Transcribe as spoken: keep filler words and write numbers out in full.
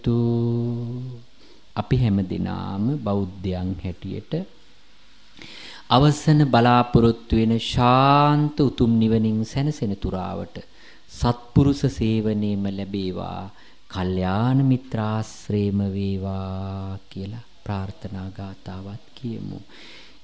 තු අපි හැමදෙනාම බෞද්ධයන් හැටියට අවසන බලාපොරොත්තු වෙන ශාන්ත උතුම් නිවනින් සැනසෙන තුරාවට සත්පුරුෂ සේවනයේම ලැබේවා, කල්යාණ මිත්‍රාශ්‍රේම වේවා කියලා ප්‍රාර්ථනා ගාතාවත් කියමු.